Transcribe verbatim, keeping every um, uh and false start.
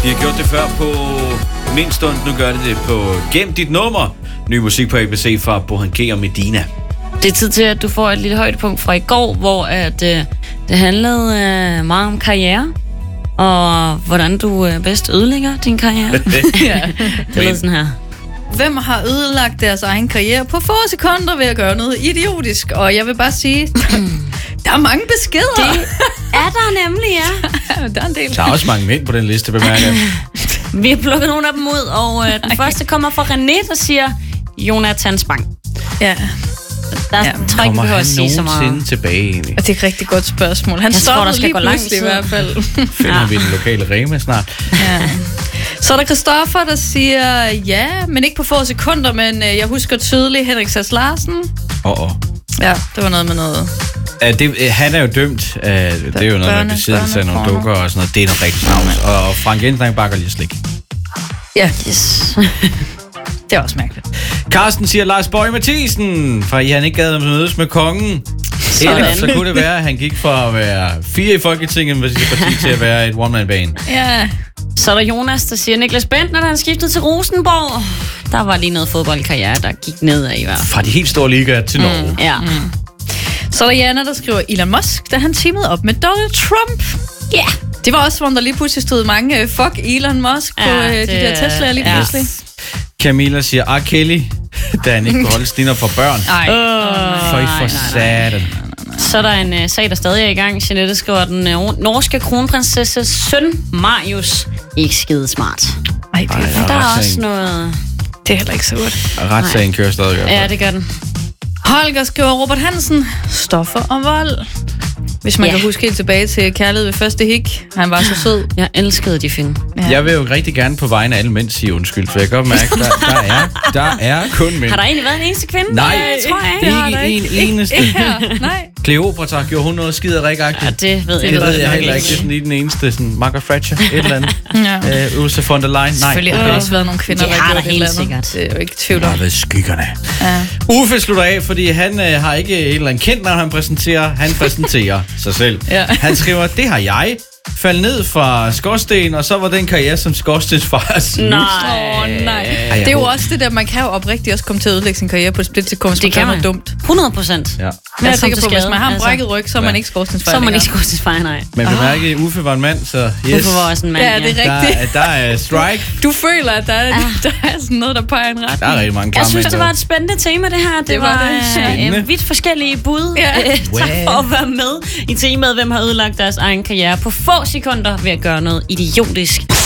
De har gjort det før på Min Stund, nu gør de det på Gem Dit Nummer. Ny musik på A B C fra Bohan G og Medina. Det er tid til, at du får et lille højdepunkt fra i går, hvor at, øh, det handlede øh, meget om karriere, og hvordan du øh, bedst ødelægger din karriere. Ja, det er sådan her. Hvem har ødelagt deres egen karriere på få sekunder ved at gøre noget idiotisk? Og jeg vil bare sige, der er mange beskeder. Det er der nemlig, ja. Der er en del. Der er også mange mænd på den liste, bemærker jeg. Vi har plukket nogle af dem ud, og øh, den første kommer fra René, der siger Jonathan Spang. Ja. Der ja. tror ikke, vi behøver at sige så meget. Kommer han nogensinde tilbage egentlig? Og det er et rigtig godt spørgsmål. Han jeg stoppede tror, der skal lige gå lang pludselig tid. i hvert fald. Finder ja. vi den lokale Rema snart. Ja. Så er der Christoffer, der siger, ja, men ikke på få sekunder, men øh, jeg husker tydeligt Henrik Sass Larsen. Åh, oh, oh. Ja, det var noget med noget. Uh, det, uh, han er jo dømt. Uh, det er jo noget med besiddelse af nogle dukker og sådan noget. Det er noget rigtig snavs. Og Frank Jensen, han bakker lige slik. Ja, yes. Det er også mærkeligt. Carsten siger Lars Boje Mathisen, for I han ikke gad at mødes med kongen. Eller så kunne det være, at han gik fra at være fire i Folketinget med sit parti til at være et one-man-band. Ja. Så er der Jonas, der siger Niklas Bentner, da han skiftede til Rosenborg. Der var lige noget fodboldkarriere, der gik nedad i hvert fald. Fra de helt store ligaer til Norge. Mm, ja. Mm. Så er der Jana, der skriver Elon Musk, da han teamede op med Donald Trump. Ja. Yeah. Det var også, hvor der lige pludselig stod mange fuck Elon Musk på ja, det, de der Tesla'er lige pludselig. Ja. Camilla siger R. Kelly, da han ikke kunne holde stinner for børn. Ej. Føj for satan. Så er der en uh, sag, der stadig er i gang. Jeanette skriver, den uh, norske kronprinsesses søn, Marius, ikke skide smart. Ej, det er, Ej, der er også noget... Det er heller ikke så godt. Retssagen kører stadig. Ja, det gør den. Holger skriver Robert Hansen, stoffer og vold. Hvis man ja. kan huske helt tilbage til Kærlighed ved første hik. Han var så sød. Jeg elskede de film. Ja. Jeg vil jo rigtig gerne på vegne af alle mænd sige undskyld, for jeg kan godt mærke, der, der, er, der er kun mænd. Har der egentlig været en eneste kvinde? Nej, det tror jeg ikke. Ikke en eneste. Ikke her, nej. Kleopatra gjorde hun noget skiderik-agtigt. Ja, det ved jeg, det ved jeg heller ikke. Det er sådan lige den eneste. Sådan Margaret Thatcher, et eller andet. Ja. Uh, Ursula von der Leyen. Nej. Selvfølgelig har der også været nogle kvinder, der har gjort det helt sikkert. Det er jo ikke tvivl om. Der har været skyggerne. Ja. Uffe slutter af, fordi han uh, har ikke et eller andet kendt, når han præsenterer. Han præsenterer sig selv. Ja. Han skriver, det har jeg. Faldt ned fra skorsten, og så var den karriere som skorstensfar slut. Nej, oh, nej. Ej, det er jo også det der, man kan jo oprigtigt også komme til at ødelægge sin karriere på et splitsekund, hvis man kan noget dumt. hundrede procent. Ja. Men jeg er sikker på, hvis man har en brækket ryg, så er man ikke skorstensfejr. Så er man ikke skorstensfejr, nej. Men bemærke, at Uffe var en mand, så yes. Uffe var også en mand, ja. det er rigtigt. Der, der er strike. Du føler, at der er, der er sådan noget, der peger en retning. Der er rigtig mange Jeg synes, det var et spændende tema, det her. Det, det var, var øh, vidt forskellige bud. Ja. Øh, tak for at være med i temaet, hvem har ødelagt deres egen karriere på få sekunder ved at gøre noget idiotisk.